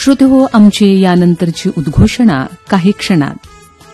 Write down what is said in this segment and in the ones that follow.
श्रोते हो, आमची यानंतरची उद्घोषणा काही क्षणात.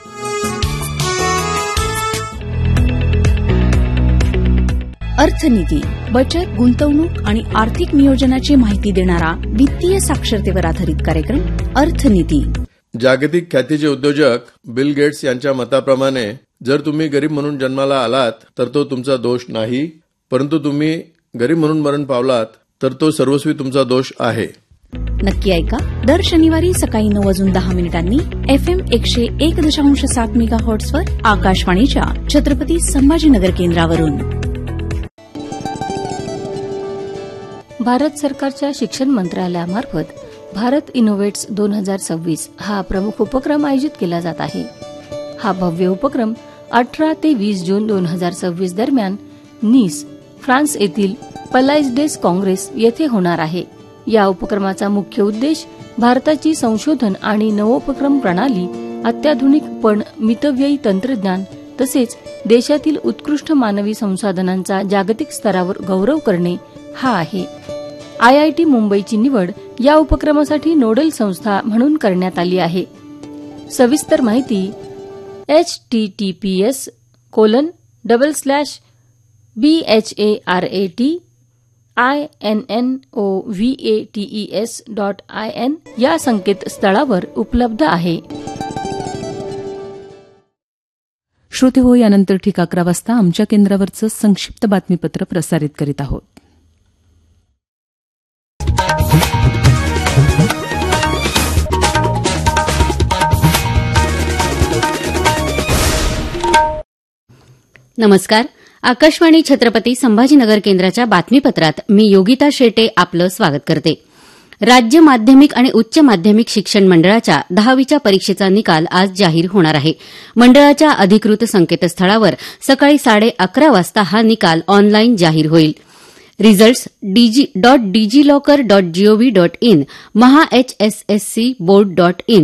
अर्थनीती बचत, गुंतवणूक आणि आर्थिक नियोजनाची माहिती देणारा वित्तीय साक्षरतेवर आधारित कार्यक्रम अर्थनीती. जागतिक ख्यातीचे उद्योजक बिल गेट्स यांच्या मताप्रमाणे जर तुम्ही गरीब म्हणून जन्माला आलात तर तो तुमचा दोष नाही, परंतु तुम्ही गरीब म्हणून मरण पावलात तर तो सर्वस्वी तुमचा दोष आहे. नक्की ऐका दर शनिवारी सकाळी 9:10 FM 101.7 मेगाहर्ट्झवर आकाशवाणीच्या छत्रपती संभाजीनगर केंद्रावरून. भारत सरकारच्या शिक्षण मंत्रालयामार्फत भारत इनोव्हेट्स 2026 हा प्रमुख उपक्रम आयोजित केला जात आहे. हा भव्य उपक्रम 18 ते 20 जून 2026 दरम्यान नीस, फ्रान्स येथील पलाइस डेस काँग्रेस येथे होणार आहे. या उपक्रमाचा मुख्य उद्देश भारताची संशोधन आणि नवोपक्रम प्रणाली, अत्याधुनिक पण मितव्ययी तंत्रज्ञान तसेच देशातील उत्कृष्ट मानवी संसाधनांचा जागतिक स्तरावर गौरव करणे हा आहे. IIT मुंबईची निवड या उपक्रमासाठी नोडल संस्था म्हणून करण्यात आली आहे. सविस्तर माहिती https://BHARATINNOVATES.in या संकेतस्थळावर उपलब्ध आहे. श्रोते हो, यानंतर ठीक 11 वाजता आमच्या केंद्रावरचं संक्षिप्त बातमीपत्र प्रसारित करीत आहोत. नमस्कार. आकाशवाणी छत्रपती संभाजीनगर केंद्राच्या बातमीपत्रात मी योगिता शेटे आपलं स्वागत करते. राज्य माध्यमिक आणि उच्च माध्यमिक शिक्षण मंडळाच्या 10वीच्या परीक्षेचा निकाल आज जाहीर होणार आहे. मंडळाच्या अधिकृत संकेतस्थळावर सकाळी 11:30 वाजता हा निकाल ऑनलाईन जाहीर होईल. रिझल्ट्स .digiloccer.gov.in, mahahsscboard.in,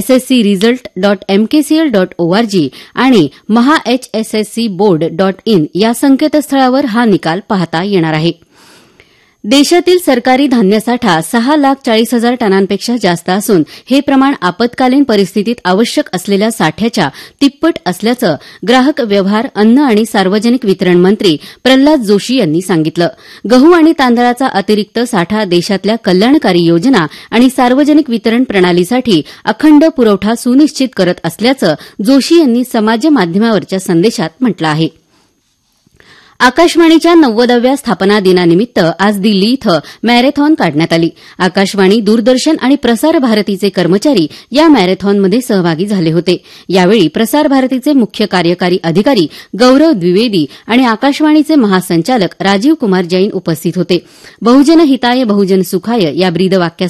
sscresult.mkcl.org आणि mahahsscboard.in या संकेतस्थळावर हा निकाल पाहता येणार आहे. देशातील सरकारी धान्यसाठा 6,40,000 टनांपेक्षा जास्त असून हे प्रमाण आपत्कालीन परिस्थितीत आवश्यक असलेल्या साठ्याच्या तिप्पट असल्याचं ग्राहक व्यवहार, अन्न आणि सार्वजनिक वितरण मंत्री प्रल्हाद जोशी यांनी सांगितलं. गहू आणि तांदळाचा अतिरिक्त साठा देशातल्या कल्याणकारी योजना आणि सार्वजनिक वितरण प्रणालीसाठी अखंड पुरवठा सुनिश्चित करत असल्याचं जोशी यांनी समाजमाध्यमावरच्या संदेशात म्हटलं आहे. आकाशवाणीच्या 90व्या स्थापना दिनानिमित्त आज दिल्ली इथं मॅरेथॉन काढण्यात आली. आकाशवाणी, दूरदर्शन आणि प्रसार भारतीचे कर्मचारी या मॅरेथॉनमध्ये सहभागी झाले होते. यावेळी प्रसार भारतीचे मुख्य कार्यकारी अधिकारी गौरव द्विवेदी आणि आकाशवाणीचे महासंचालक राजीव कुमार जैन उपस्थित होते. बहुजन हिताय बहुजन सुखाय या ब्रीदवाक्यासह